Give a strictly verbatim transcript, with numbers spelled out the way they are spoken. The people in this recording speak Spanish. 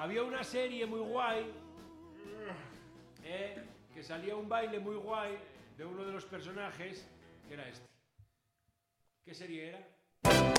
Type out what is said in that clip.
Había una serie muy guay, eh, que salía un baile muy guay de uno de los personajes, que era este. ¿Qué serie era?